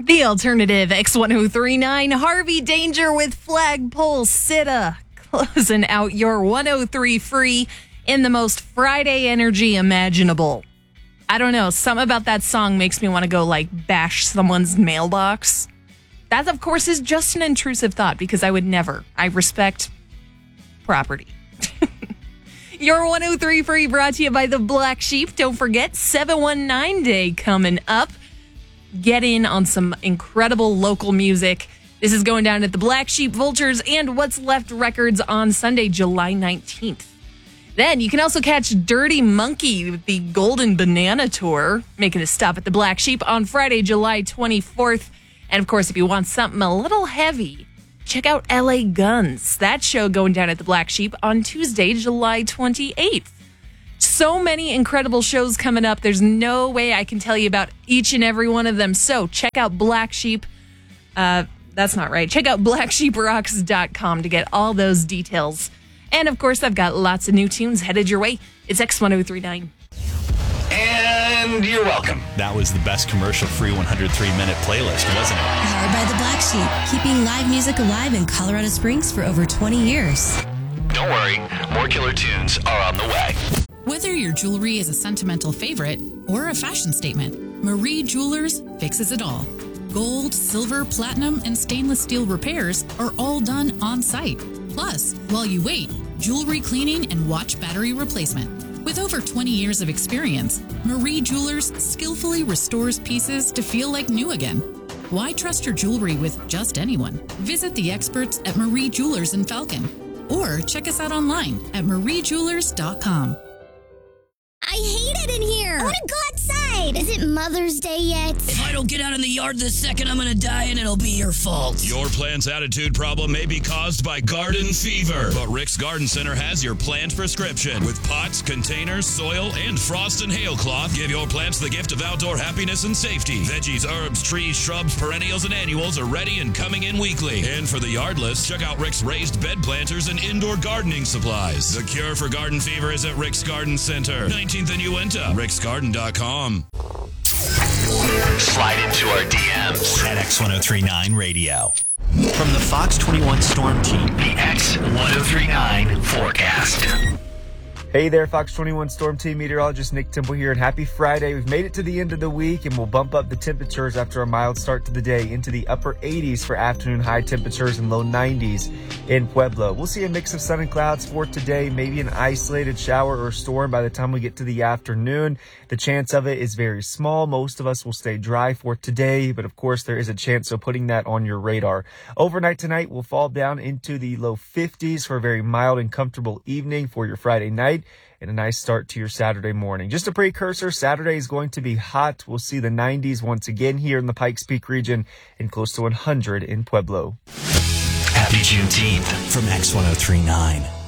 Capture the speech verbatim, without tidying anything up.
The alternative X ten thirty-nine, Harvey Danger with Flagpole Sitta, closing out your one oh three free in the most Friday energy imaginable. I don't know, something about that song makes me want to go like bash someone's mailbox. That, of course, is just an intrusive thought because I would never. I respect property. Your one oh three free brought to you by the Black Sheep. Don't forget, seven one nine Day coming up. Get in on some incredible local music. This is going down at the Black Sheep Vultures and What's Left Records on Sunday, July nineteenth. Then you can also catch Dirty Monkey with the Golden Banana Tour, making a stop at the Black Sheep on Friday, July twenty-fourth. And of course, if you want something a little heavy, check out L A Guns. That show going down at the Black Sheep on Tuesday, July twenty-eighth. So many incredible shows coming up. There's no way I can tell you about each and every one of them. So check out Black Sheep. Uh, that's not right. Check out black sheep rocks dot com to get all those details. And of course, I've got lots of new tunes headed your way. It's X ten thirty-nine. And you're welcome. That was the best commercial-free one hundred three minute playlist, wasn't it? Powered by the Black Sheep, keeping live music alive in Colorado Springs for over twenty years. Don't worry, more killer tunes are on the way. Whether your jewelry is a sentimental favorite or a fashion statement, Marie Jewelers fixes it all. Gold, silver, platinum, and stainless steel repairs are all done on site. Plus, while you wait, jewelry cleaning and watch battery replacement. With over twenty years of experience, Marie Jewelers skillfully restores pieces to feel like new again. Why trust your jewelry with just anyone? Visit the experts at Marie Jewelers in Falcon or check us out online at marie jewelers dot com. I hate it in here. I want to go outside. Is it Mother's Day yet? If I don't get out in the yard this second, I'm going to die and it'll be your fault. Your plant's attitude problem may be caused by garden fever, but Rick's Garden Center has your plant prescription. With pots, containers, soil, and frost and hail cloth, give your plants the gift of outdoor happiness and safety. Veggies, herbs, trees, shrubs, perennials, and annuals are ready and coming in weekly. And for the yardless, check out Rick's raised bed planters and indoor gardening supplies. The cure for garden fever is at Rick's Garden Center, nineteenth and Uinta, ricks garden dot com. Slide into our D Ms At X ten thirty-nine Radio. from the Fox twenty-one Storm Team, the X ten thirty-nine forecast. Hey there, Fox twenty-one Storm Team meteorologist Nick Temple here, and happy Friday. We've made it to the end of the week, and we'll bump up the temperatures after a mild start to the day into the upper eighties for afternoon high temperatures and low nineties in Pueblo. We'll see a mix of sun and clouds for today, maybe an isolated shower or storm by the time we get to the afternoon. The chance of it is very small. Most of us will stay dry for today, but of course there is a chance of putting that on your radar. Overnight tonight, we'll fall down into the low fifties for a very mild and comfortable evening for your Friday night, and a nice start to your Saturday morning. Just a precursor, Saturday is going to be hot. We'll see the nineties once again here in the Pikes Peak region and close to one hundred in Pueblo. Happy Juneteenth From X ten thirty-nine.